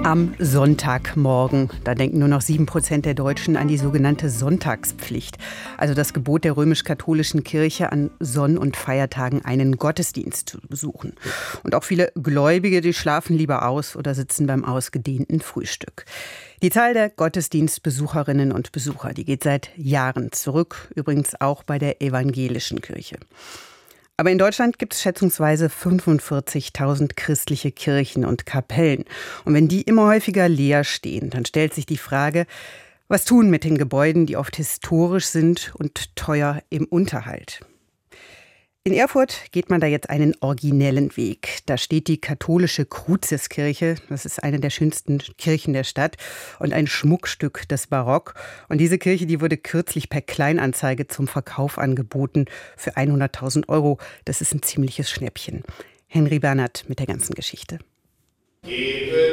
Am Sonntagmorgen, da denken nur noch 7% der Deutschen an die sogenannte Sonntagspflicht. Also das Gebot der römisch-katholischen Kirche, an Sonn- und Feiertagen einen Gottesdienst zu besuchen. Und auch viele Gläubige, die schlafen lieber aus oder sitzen beim ausgedehnten Frühstück. Die Zahl der Gottesdienstbesucherinnen und Besucher, die geht seit Jahren zurück, übrigens auch bei der evangelischen Kirche. Aber in Deutschland gibt es schätzungsweise 45.000 christliche Kirchen und Kapellen. Und wenn die immer häufiger leer stehen, dann stellt sich die Frage, was tun mit den Gebäuden, die oft historisch sind und teuer im Unterhalt? In Erfurt geht man da jetzt einen originellen Weg. Da steht die katholische Cruziskirche. Das ist eine der schönsten Kirchen der Stadt und ein Schmuckstück des Barock. Und diese Kirche, die wurde kürzlich per Kleinanzeige zum Verkauf angeboten für 100.000 Euro. Das ist ein ziemliches Schnäppchen. Henry Bernhard mit der ganzen Geschichte. Gebe